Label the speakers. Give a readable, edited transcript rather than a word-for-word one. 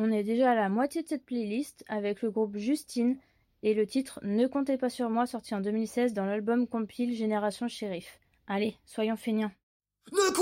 Speaker 1: On est déjà à la moitié de cette playlist avec le groupe Justine et le titre Ne comptez pas sur moi sorti en 2016 dans l'album compile Génération Shérif. Allez, soyons feignants.